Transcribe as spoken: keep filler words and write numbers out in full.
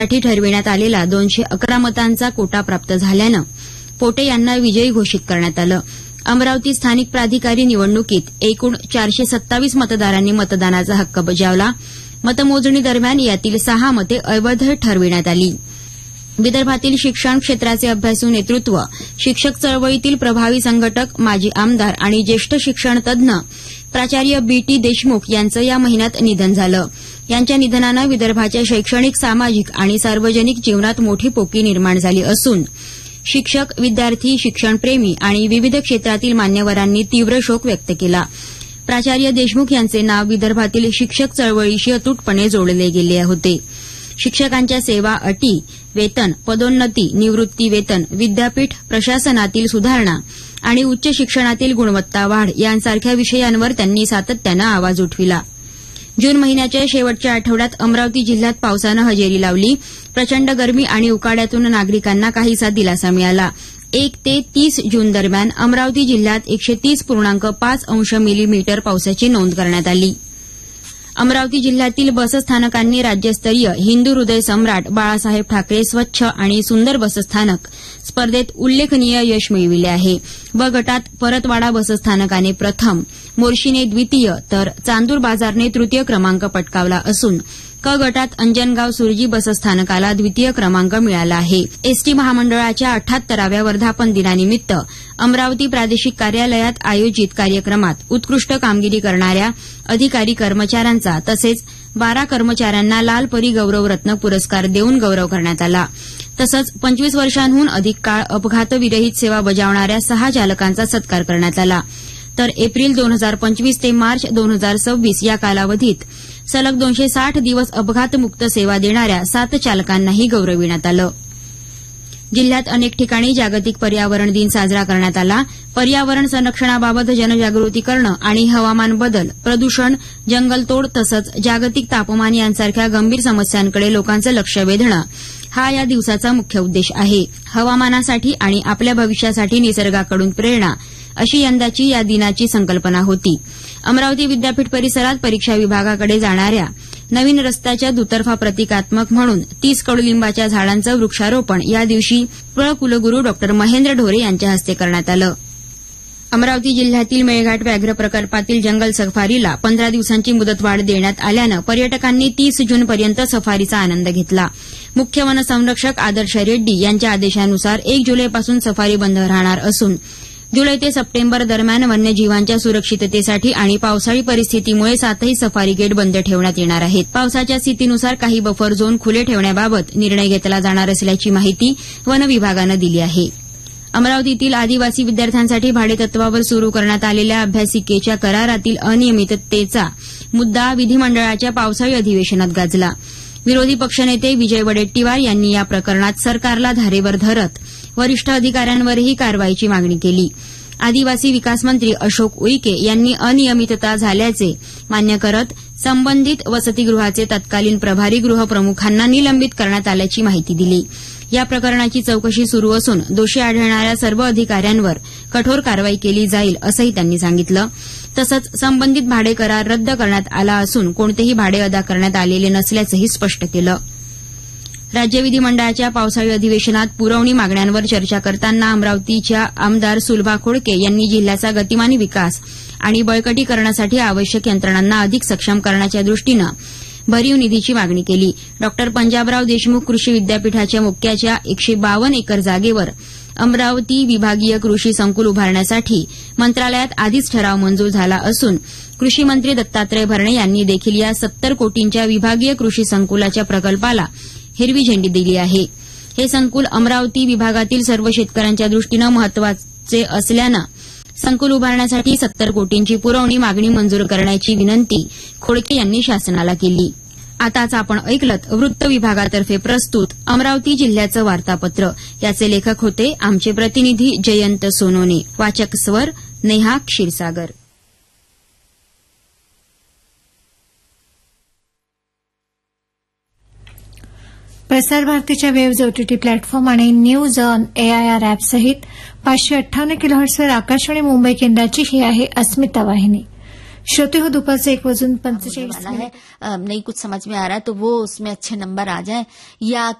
साठी ठरविण्यात आलेला दोनशे अकरा मतांचा कोटा प्राप्त झाल्यानं पोटे यांना विजयी घोषित करण्यात आलं. अमरावती स्थानिक प्राधिकारी निवडणुकीत एकूण चारशे सत्तावीस मतदारांनी मतदानाचा हक्क बजावला. मतमोजणी दरम्यान यातील सहा मते अवैध ठरविण्यात आली. विदर्भातील शिक्षण क्षेत्राचे अभ्यासू नेतृत्व, शिक्षक चळवळीतील प्रभावी संघटक, माजी आमदार आणि ज्येष्ठ शिक्षण तज्ज्ञ प्राचार्य बी टी देशमुख यांचं या महिन्यात निधन झालं. यांच्या निधनानं विदर्भाच्या शैक्षणिक, सामाजिक आणि सार्वजनिक जीवनात मोठी पोकळी निर्माण झाली असून शिक्षक, विद्यार्थी, शिक्षणप्रेमी आणि विविध क्षेत्रातील मान्यवरांनी तीव्र शोक व्यक्त केला. प्राचार्य देशमुख यांचे नाव विदर्भातील शिक्षक चळवळीशी अतूटपणे जोडले गेले होते. शिक्षकांच्या सेवा अटी, वेतन, पदोन्नती, निवृत्ती वेतन, विद्यापीठ प्रशासनातील सुधारणा आणि उच्च शिक्षणातील गुणवत्ता वाढ यांसारख्या विषयांवर त्यांनी सातत्यानं आवाज उठविला. जून महिन्याच्या शेवटच्या आठवड्यात अमरावती जिल्ह्यात पावसानं हजेरी लावली. प्रचंड गरमी आणि उकाड्यातून नागरिकांना काहीसा दिलासा मिळाला. एक ते तीस जून दरम्यान अमरावती जिल्ह्यात एकशे तीस पूर्णांक पाच अंश मिलीमीटर पावसाची नोंद करण्यात आली. अमरावती जिल्ह्यातील बसस्थानकांनी राज्यस्तरीय हिंदू हृदय सम्राट बाळासाहेब ठाकरे स्वच्छ आणि सुंदर बसस्थानक स्पर्धेत उल्लेखनीय यश मिळविले आहे. ब गटात परतवाडा बसस्थानकाने प्रथम, मोर्शीने द्वितीय तर चांदूर बाजारने तृतीय क्रमांक पटकावला असून क गटात अंजनगाव सुरजी बसस्थानकाला द्वितीय क्रमांक मिळाला आहे. एसटी महामंडळाच्या अठ्ठ्याहत्तराव्या वर्धापन दिनानिमित्त अमरावती प्रादेशिक कार्यालयात आयोजित कार्यक्रमात उत्कृष्ट कामगिरी करणाऱ्या अधिकारी कर्मचाऱ्यांचा तसेच बारा कर्मचाऱ्यांना लाल परी गौरवरत्न पुरस्कार देऊन गौरव करण्यात आला. तसंच पंचवीस वर्षांहून अधिक काळ अपघातविरहित सेवा बजावणाऱ्या सहा चालकांचा सत्कार करण्यात आला. तर एप्रिल दोन हजार पंचवीस ते मार्च दोन हजार सव्वीस या कालावधीत सलग दोनशे साठ दिवस अपघातमुक्त सेवा देणाऱ्या सात चालकांनाही गौरविण्यात आलं. जिल्ह्यात अनेक ठिकाणी जागतिक पर्यावरण दिन साजरा करण्यात आला. पर्यावरण संरक्षणाबाबत जनजागृती करणं आणि हवामान बदल, प्रदूषण, जंगलतोड तसंच जागतिक तापमान यांसारख्या गंभीर समस्यांकडे लोकांचं लक्ष वेधणं हा या दिवसाचा मुख्य उद्देश आहे. हवामानासाठी आणि आपल्या भविष्यासाठी निसर्गाकडून प्रेरणा अशी यंदाची या दिनाची संकल्पना होती. अमरावती विद्यापीठ परिसरात परीक्षा विभागाकडे जाणाऱ्या नवीन रस्त्याच्या दुतर्फा प्रतिकात्मक म्हणून तीस कडुलिंबाच्या झाडांचं वृक्षारोपण या दिवशी प्र कुलगुरू डॉ महेंद्र ढोरे यांच्या हस्ते करण्यात आलं. अमरावती जिल्ह्यातील मेळघाट व्याघ्र प्रकल्पातील जंगल सफारीला पंधरा दिवसांची मुदतवाढ देण्यात आल्यानं पर्यटकांनी तीस जूनपर्यंत सफारीचा आनंद घेतला. मुख्य वनसंरक्षक आदर्श रेड्डी यांच्या आदेशानुसार एक जुलैपासून सफारी बंद राहणार असून जुलै ते सप्टेंबर दरम्यान वन्यजीवांच्या सुरक्षिततेसाठी आणि पावसाळी परिस्थितीमुळे सातही सफारी गेट बंद ठेवण्यात येणार आहेत. पावसाच्या स्थितीनुसार काही बफर झोन खुले ठेवण्याबाबत निर्णय घेतला जाणार असल्याची माहिती वन विभागानं दिली आहे. अमरावतीतील आदिवासी विद्यार्थ्यांसाठी भाडेतत्वावर सुरू करण्यात आलेल्या अभ्यासिकेच्या करारातील अनियमिततेचा मुद्दा विधिमंडळाच्या पावसाळी अधिवेशनात गाजला. विरोधी पक्षनेते विजय वडेट्टीवार यांनी या प्रकरणात सरकारला धारेवर धरत वरिष्ठ अधिकाऱ्यांवरही कारवाईची मागणी केली. आदिवासी विकास मंत्री अशोक उईके यांनी अनियमितता झाल्याचे मान्य करत संबंधित वसतिगृहाचे तत्कालीन प्रभारी गृहप्रमुखांना निलंबित करण्यात आल्याची माहिती दिली. या प्रकरणाची चौकशी सुरू असून दोषी आढळणाऱ्या सर्व अधिकाऱ्यांवर कठोर कारवाई केली जाईल असंही त्यांनी सांगितलं. तसंच संबंधित भाडे करार रद्द करण्यात आला असून कोणतेही भाडे अदा करण्यात आलेले नसल्याचंही स्पष्ट केलं. राज्य विधिमंडळाच्या पावसाळी अधिवेशनात पुरवणी मागण्यांवर चर्चा करताना अमरावतीच्या आमदार सुलभा खोडके यांनी जिल्ह्याचा गतिमान विकास आणि बळकटीकरणासाठी आवश्यक यंत्रणांना अधिक सक्षम करण्याच्या दृष्टीनं भरीव निधीची मागणी केली. डॉ पंजाबराव देशमुख कृषी विद्यापीठाच्या मुक्याच्या एकशे बावन्न एकर जागेवर अमरावती विभागीय कृषी संकुल उभारण्यासाठी मंत्रालयात आधीच ठराव मंजूर झाला असून कृषी मंत्री दत्तात्रय भरणे यांनी देखील या सत्तर कोटींच्या विभागीय कृषी संकुलाच्या प्रकल्पाला हिरवी झेंडी दिली आहे. हे संकुल अमरावती विभागातील सर्व शेतकऱ्यांच्या दृष्टीनं महत्वाचे असल्यानं संकुल उभारण्यासाठी सत्तर कोटींची पुरवणी मागणी मंजूर करण्याची विनंती खोडके यांनी शासनाला केली. आताच आपण ऐकलत वृत्त विभागातर्फे प्रस्तुत अमरावती जिल्ह्याचं वार्तापत्र. याचे लेखक होते आमचे प्रतिनिधी जयंत सोनोने. वाचक स्वर नेहा क्षीरसागर. प्रसार भारतीच्या वेव्हज ओटीटी प्लॅटफॉर्म आणि न्यूज ऑन एआयआर अॅप सहित पाचशे अठ्ठावन्न किलोहर्ट्झवर आकाशवाणी मुंबई केंद्राची ही आहे अस्मिता वाहिनी. श्रोते हो दोपहर से एक बजून पंचेचाळीस वाला है, अ, नहीं कुछ समझ में आ रहा है तो वो उसमें अच्छे नंबर आ जाए, या